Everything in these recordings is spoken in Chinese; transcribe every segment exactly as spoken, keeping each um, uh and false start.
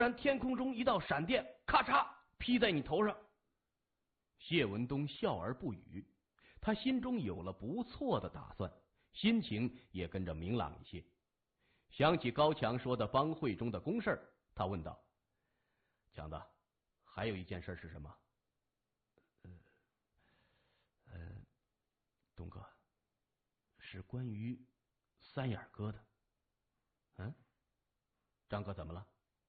然天空中一道闪电，咔嚓劈在你头上。谢文东笑而不语，他心中有了不错的打算，心情也跟着明朗一些。想起高强说的帮会中的公事，他问道：强子，还有一件事是什么？呃呃，东哥，是关于三眼哥的。嗯，张哥怎么了？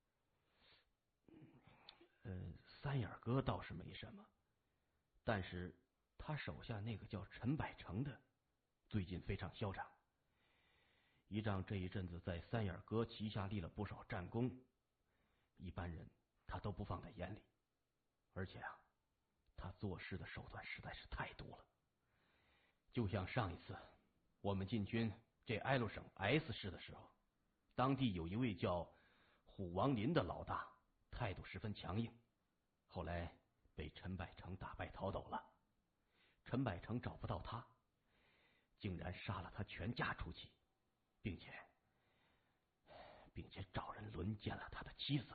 呃，三眼哥倒是没什么，但是他手下那个叫陈百成的，最近非常嚣张。依仗这一阵子在三眼哥旗下立了不少战功，一般人他都不放在眼里。而且啊，他做事的手段实在是太多了。就像上一次我们进军这哀洛省 S 市的时候，当地有一位叫虎王林的老大，态度十分强硬，后来被陈百成打败逃走了。陈百成找不到他，竟然杀了他全家出去，并且并且找人轮奸了他的妻子。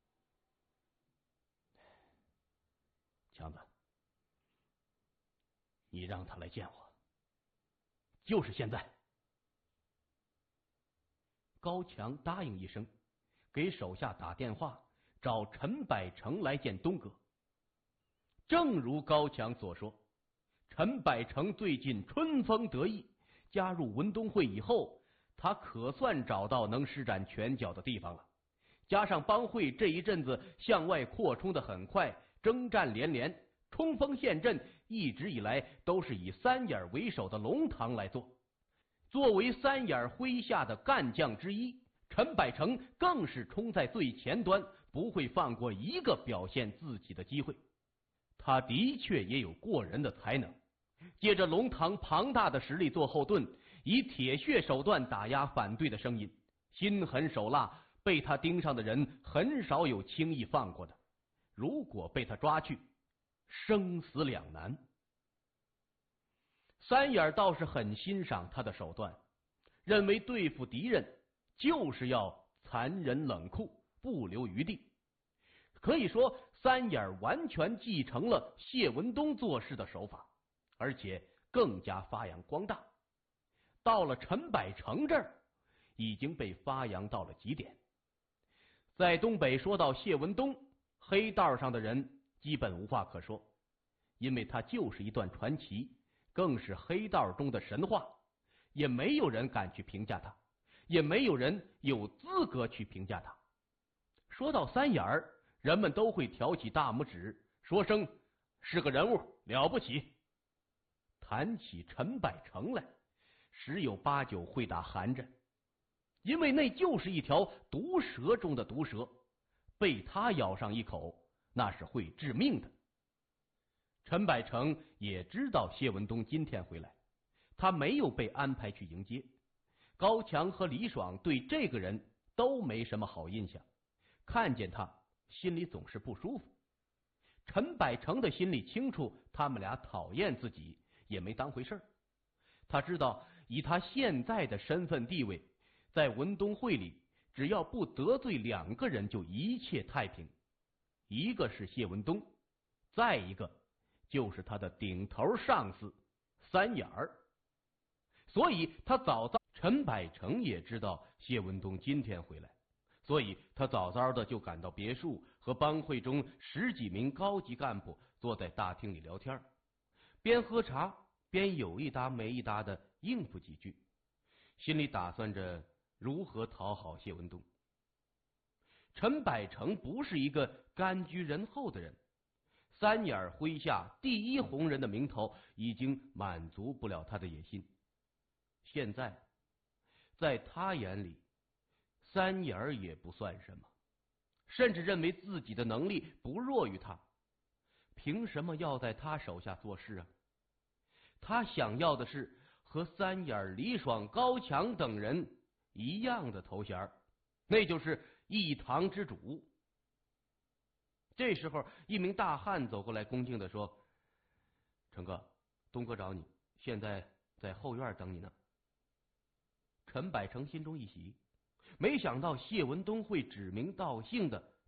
强子，你让他来见我，就是现在。高强答应一声，给手下打电话找陈百成来见东哥。正如高强所说，陈百成最近春风得意，加入文东会以后，他可算找到能施展拳脚的地方了。加上帮会这一阵子向外扩充的很快，征战连连，冲锋陷阵一直以来都是以三眼为首的龙堂来做。作为三眼麾下的干将之一，陈百成更是冲在最前端，不会放过一个表现自己的机会。他的确也有过人的才能，借着龙堂庞大的实力做后盾，以铁血手段打压反对的声音，心狠手辣，被他盯上的人很少有轻易放过的。如果被他抓去，生死两难。三眼倒是很欣赏他的手段，认为对付敌人就是要残忍冷酷，不留余地。可以说三眼完全继承了谢文东做事的手法，而且更加发扬光大。到了陈百成这儿，已经被发扬到了极点。在东北说到谢文东，黑道上的人基本无话可说，因为他就是一段传奇，更是黑道中的神话，也没有人敢去评价他，也没有人有资格去评价他。说到三眼儿，人们都会挑起大拇指，说声是个人物，了不起。谈起陈百成来，十有八九会打寒战，因为那就是一条毒蛇中的毒蛇，被他咬上一口，那是会致命的。陈百成也知道谢文东今天回来，他没有被安排去迎接。高强和李爽对这个人都没什么好印象，看见他心里总是不舒服。陈百成的心里清楚，他们俩讨厌自己，也没当回事儿。他知道以他现在的身份地位，在文东会里只要不得罪两个人，就一切太平。一个是谢文东，再一个就是他的顶头上司三眼儿。所以他早早陈百成也知道谢文东今天回来，所以他早早的就赶到别墅，和帮会中十几名高级干部坐在大厅里聊天，边喝茶边有一搭没一搭的应付几句，心里打算着如何讨好谢文东。陈百成不是一个甘居人后的人，三眼麾下第一红人的名头已经满足不了他的野心。现在在他眼里，三眼也不算什么，甚至认为自己的能力不弱于他，凭什么要在他手下做事啊？他想要的是和三眼、李爽、高强等人一样的头衔，那就是一堂之主。这时候一名大汉走过来，恭敬地说：陈哥，东哥找你，现在在后院等你呢。陈百成心中一喜，没想到谢文东会指名道姓的